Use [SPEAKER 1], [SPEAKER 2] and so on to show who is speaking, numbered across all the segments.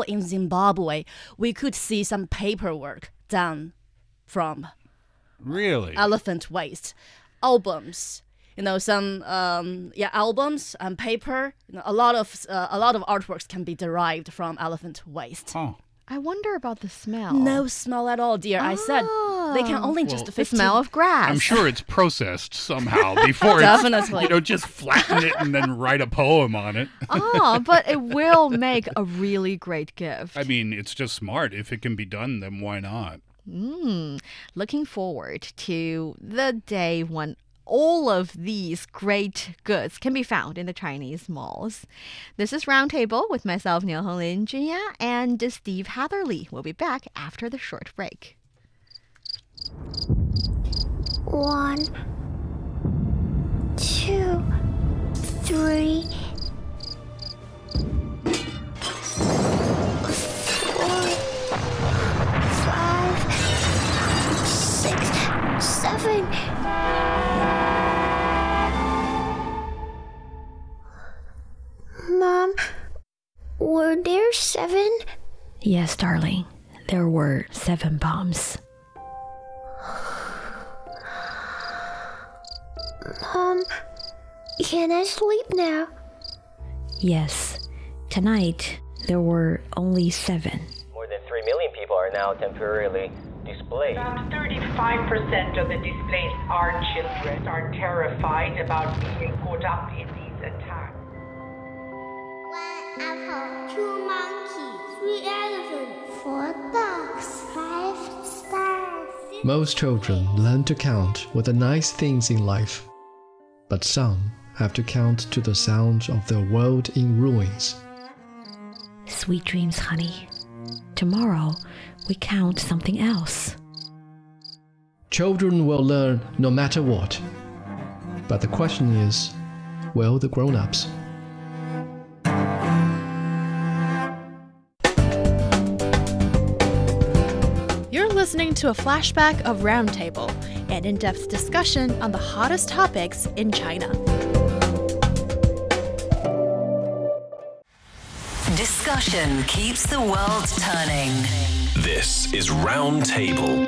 [SPEAKER 1] example, in Zimbabwe, we could see some paperwork done from
[SPEAKER 2] Really?
[SPEAKER 1] elephant waste. Albums, some albums and paper. A lot of artworks can be derived from elephant waste.
[SPEAKER 2] Huh.
[SPEAKER 3] I wonder about the smell.
[SPEAKER 1] No smell at all, dear. I said they can only just
[SPEAKER 3] the smell of grass.
[SPEAKER 2] I'm sure it's processed somehow before
[SPEAKER 1] Definitely.
[SPEAKER 2] it's, just flatten it and then write a poem on it.
[SPEAKER 3] But it will make a really great gift.
[SPEAKER 2] I mean, it's just smart. If it can be done, then why not?
[SPEAKER 3] Looking forward to the day when all of these great goods can be found in the Chinese malls. This is Roundtable with myself, Niu Honglin, Junya, and Steve Hatherley. We'll be back after the short break.
[SPEAKER 4] 1, 2, 3, 4, 5, 6, 7. Mom, were there 7?
[SPEAKER 5] Yes, darling. There were 7 bombs.
[SPEAKER 4] Mom, can I sleep now?
[SPEAKER 5] Yes. Tonight, there were only 7.
[SPEAKER 6] More than 3 million people are now temporarily displaced.
[SPEAKER 7] About 35% of the displaced are children, are terrified about being caught up in these attacks.
[SPEAKER 4] 1 apple, 2 monkeys, 3 elephants, 4 dogs, 5 stars.
[SPEAKER 8] Most children learn to count with the nice things in life, but some have to count to the sound of their world in ruins.
[SPEAKER 5] Sweet dreams, honey. Tomorrow, we count something else.
[SPEAKER 8] Children will learn no matter what. But the question is, will the grown-ups?
[SPEAKER 9] You're listening to a flashback of Roundtable, an in-depth discussion on the hottest topics in China.
[SPEAKER 10] Discussion keeps the world turning.
[SPEAKER 11] This is Roundtable.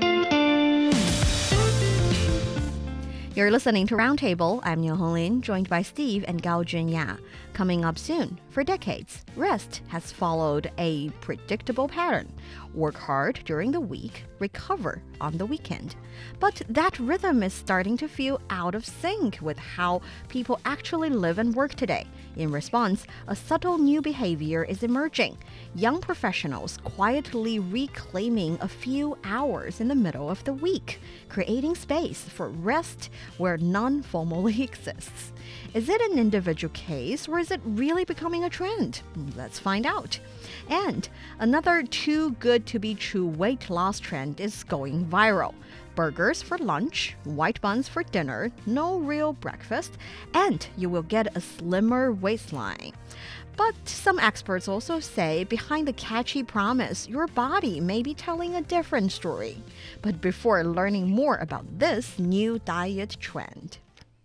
[SPEAKER 3] You're listening to Roundtable. I'm Niu Honglin, joined by Steve and Gao Junya. Coming up soon, for decades, rest has followed a predictable pattern. Work hard during the week, recover on the weekend. But that rhythm is starting to feel out of sync with how people actually live and work today. In response, a subtle new behavior is emerging. Young professionals quietly reclaiming a few hours in the middle of the week, creating space for rest where none formally exists. Is it an individual case or is it really becoming a trend? Let's find out. And another too good to be true weight loss trend is going viral. Burgers for lunch, white buns for dinner, no real breakfast, and you will get a slimmer waistline. But some experts also say behind the catchy promise, your body may be telling a different story. But before learning more about this new diet trend,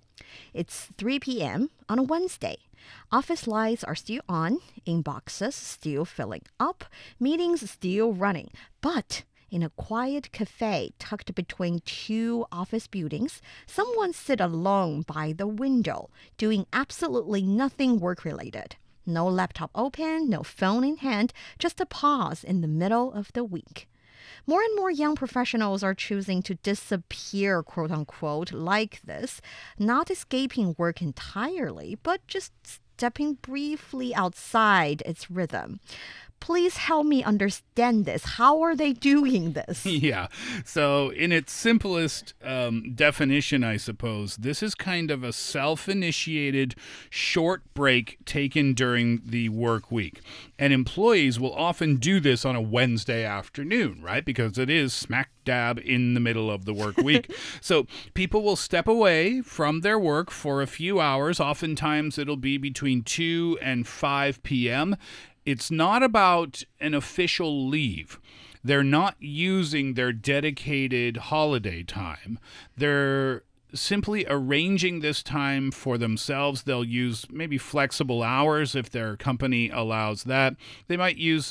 [SPEAKER 3] it's 3 p.m. on a Wednesday. Office lights are still on, inboxes still filling up, meetings still running. But in a quiet cafe tucked between 2 office buildings, someone sit alone by the window, doing absolutely nothing work-related. No laptop open, no phone in hand, just a pause in the middle of the week. More and more young professionals are choosing to disappear, quote-unquote, like this, not escaping work entirely, but just stepping briefly outside its rhythm. Please help me understand this. How are they doing this?
[SPEAKER 2] Yeah. So in its simplest definition, I suppose, this is kind of a self-initiated short break taken during the work week. And employees will often do this on a Wednesday afternoon, right? Because it is smack dab in the middle of the work week. So people will step away from their work for a few hours. Oftentimes it'll be between 2 and 5 p.m. It's not about an official leave. They're not using their dedicated holiday time. They're simply arranging this time for themselves. They'll use maybe flexible hours if their company allows that. They might use